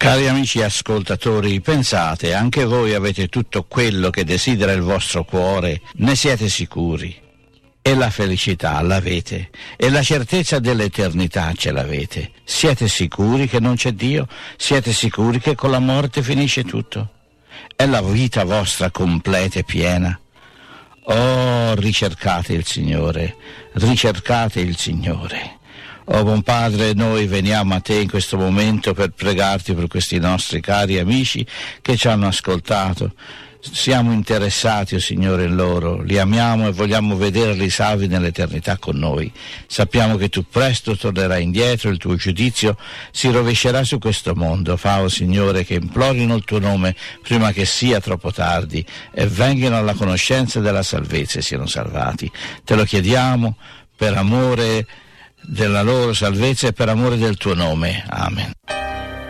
Cari amici ascoltatori, pensate, anche voi avete tutto quello che desidera il vostro cuore, ne siete sicuri? E la felicità l'avete, e la certezza dell'eternità ce l'avete. Siete sicuri che non c'è Dio? Siete sicuri che con la morte finisce tutto? È la vita vostra completa e piena? Oh, ricercate il Signore, ricercate il Signore. Oh buon Padre, noi veniamo a Te in questo momento per pregarti per questi nostri cari amici che ci hanno ascoltato. Siamo interessati, oh Signore, in loro, li amiamo e vogliamo vederli salvi nell'eternità con noi. Sappiamo che Tu presto tornerai indietro, il Tuo giudizio si rovescerà su questo mondo. Fa, oh Signore, che implorino il Tuo nome prima che sia troppo tardi e vengano alla conoscenza della salvezza e siano salvati. Te lo chiediamo per amore della loro salvezza e per amore del Tuo nome. Amen.